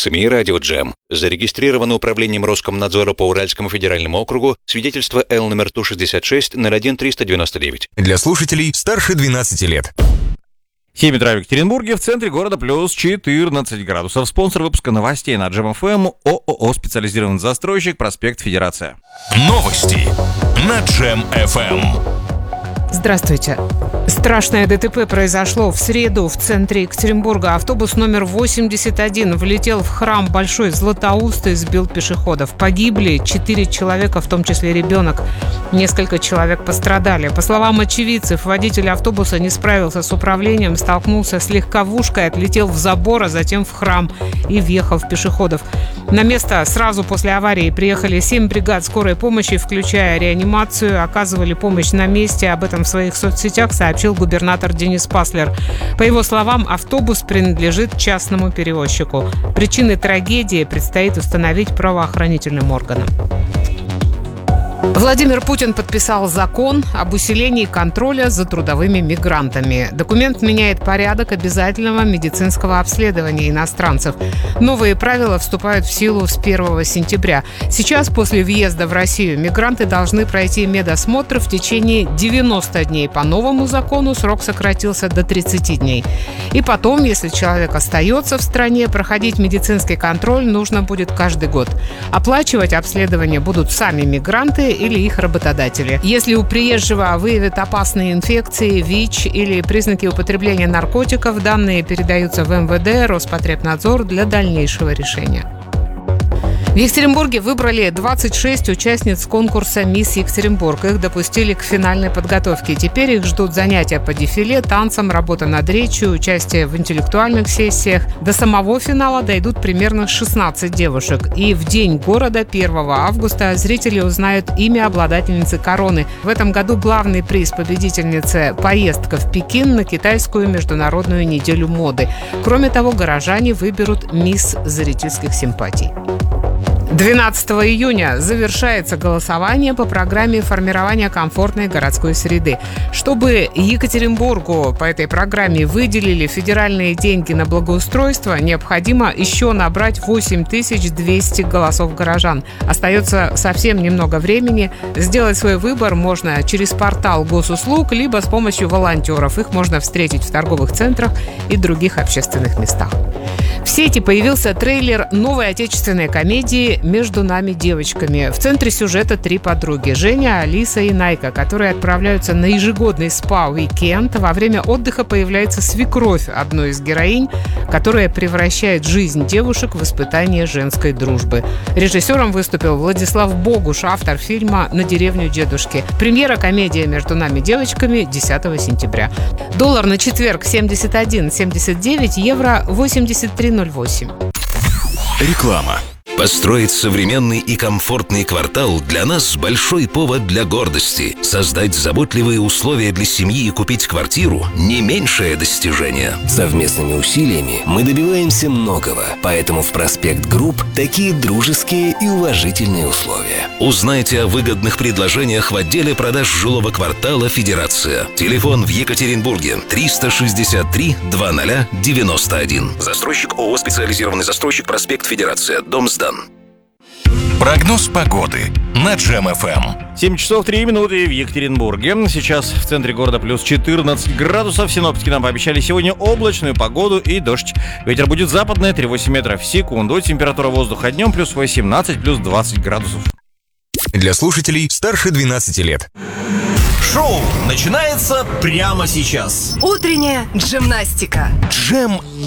СМИ «Радио Джем». Зарегистрировано управлением Роскомнадзора по Уральскому федеральному округу свидетельство Л номер Ту-66 01-399. Для слушателей старше 12 лет. 7 утра в Екатеринбурге, в центре города плюс 14 градусов. Спонсор выпуска новостей на Джем ФМ ООО «Специализированный застройщик», проспект Федерация. Новости на Джем ФМ. Здравствуйте. Страшное ДТП произошло в среду в центре Екатеринбурга. Автобус номер 81 влетел в храм Большой Златоуст и сбил пешеходов. Погибли 4 человека, в том числе ребенок. Несколько человек пострадали. По словам очевидцев, водитель автобуса не справился с управлением, столкнулся с легковушкой, отлетел в забор, а затем в храм и въехал в пешеходов. На место сразу после аварии приехали 7 бригад скорой помощи, включая реанимацию, оказывали помощь на месте. Об этом в своих соцсетях сообщил губернатор Денис Паслер. По его словам, автобус принадлежит частному перевозчику. Причины трагедии предстоит установить правоохранительным органам. Владимир Путин подписал закон об усилении контроля за трудовыми мигрантами. Документ меняет порядок обязательного медицинского обследования иностранцев. Новые правила вступают в силу с 1 сентября. Сейчас, после въезда в Россию, мигранты должны пройти медосмотр в течение 90 дней. По новому закону срок сократился до 30 дней. И потом, если человек остается в стране, проходить медицинский контроль нужно будет каждый год. Оплачивать обследование будут сами мигранты или их работодатели. Если у приезжего выявят опасные инфекции, ВИЧ или признаки употребления наркотиков, данные передаются в МВД, Роспотребнадзор для дальнейшего решения. В Екатеринбурге выбрали 26 участниц конкурса «Мисс Екатеринбург». Их допустили к финальной подготовке. Теперь их ждут занятия по дефиле, танцам, работа над речью, участие в интеллектуальных сессиях. До самого финала дойдут примерно 16 девушек. И в День города 1 августа зрители узнают имя обладательницы короны. В этом году главный приз победительницы – поездка в Пекин на китайскую международную неделю моды. Кроме того, горожане выберут «Мисс зрительских симпатий». 12 июня завершается голосование по программе формирования комфортной городской среды. Чтобы Екатеринбургу по этой программе выделили федеральные деньги на благоустройство, необходимо еще набрать 8200 голосов горожан. Остается совсем немного времени. Сделать свой выбор можно через портал госуслуг, либо с помощью волонтеров. Их можно встретить в торговых центрах и других общественных местах. В сети появился трейлер новой отечественной комедии «Между нами девочками». В центре сюжета 3 подруги – Женя, Алиса и Найка, которые отправляются на ежегодный спа-уикенд. Во время отдыха появляется свекровь одной из героинь, которая превращает жизнь девушек в испытание женской дружбы. Режиссером выступил Владислав Богуш, автор фильма «На деревню дедушки». Премьера комедии «Между нами девочками» 10 сентября. Доллар на четверг 71,79, евро 83,08. Реклама. Построить современный и комфортный квартал для нас большой повод для гордости. Создать заботливые условия для семьи и купить квартиру – не меньшее достижение. Совместными усилиями мы добиваемся многого, поэтому в «Проспект Групп» такие дружеские и уважительные условия. Узнайте о выгодных предложениях в отделе продаж жилого квартала «Федерация». Телефон в Екатеринбурге 363 2091. Застройщик ООО «Специализированный застройщик», проспект Федерация, дом сдан. Прогноз погоды на Джем ФМ. 7 часов 3 минуты в Екатеринбурге. Сейчас в центре города плюс 14 градусов. Синоптики нам пообещали сегодня облачную погоду и дождь. Ветер будет западный, 3,8 метров в секунду. Температура воздуха днем плюс 18, плюс 20 градусов. Для слушателей старше 12 лет. Шоу начинается прямо сейчас. Утренняя гимнастика. Джем